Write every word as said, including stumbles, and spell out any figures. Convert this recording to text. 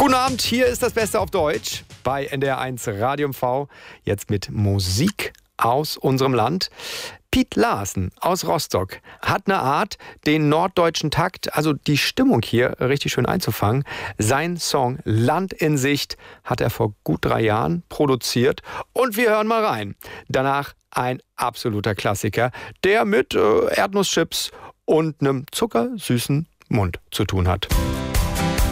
Guten Abend, hier ist das Beste auf Deutsch bei N D R eins Radio M V. Jetzt mit Musik aus unserem Land. Piet Larsen aus Rostock hat eine Art, den norddeutschen Takt, also die Stimmung hier richtig schön einzufangen. Sein Song Land in Sicht hat er vor gut drei Jahren produziert und wir hören mal rein. Danach ein absoluter Klassiker, der mit äh, Erdnusschips und einem zuckersüßen Mund zu tun hat.